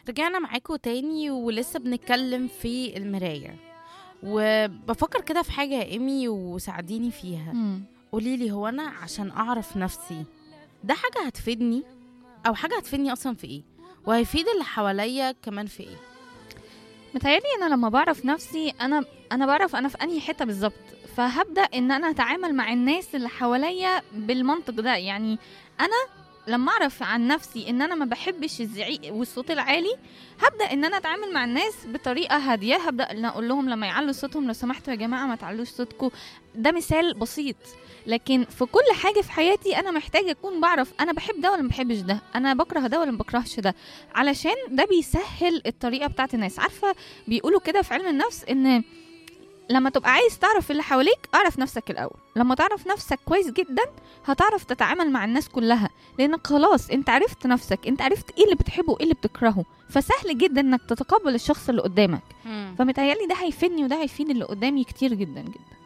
رجعنا معاكم تاني ولسه بنتكلم في المراية. وبفكر كده في حاجة يا إيمي وساعديني فيها. قوليلي، هو أنا عشان أعرف نفسي ده حاجة هتفيدني أو حاجة هتفيدني أصلا في إيه؟ وهيفيد اللي حواليا كمان في إيه؟ متهيألي انا لما بعرف نفسي انا بعرف انا في انهي حته بالظبط، فهبدا ان انا اتعامل مع الناس اللي حواليا بالمنطق ده. يعني انا لما اعرف عن نفسي ان انا ما بحبش الزعيق والصوت العالي، هبدا ان انا اتعامل مع الناس بطريقه هاديه. هبدا ان اقول لهم لما يعلوا صوتهم لو سمحتوا يا جماعه ما تعلوش صوتكم. ده مثال بسيط، لكن في كل حاجه في حياتي انا محتاجه اكون بعرف انا بحب ده ولا ما بحبش ده، انا بكره ده ولا ما بكرهش ده، علشان ده بيسهل الطريقه بتاعت الناس. عارفه بيقولوا كده في علم النفس ان لما تبقى عايز تعرف اللي حواليك اعرف نفسك الاول. لما تعرف نفسك كويس جدا هتعرف تتعامل مع الناس كلها، لانك خلاص انت عرفت نفسك، انت عرفت ايه اللي بتحبه وايه اللي بتكرهه، فسهل جدا انك تتقبل الشخص اللي قدامك. فمتهيألي ده هيفيدني وده هيفيد اللي قدامي كتير جدا جدا.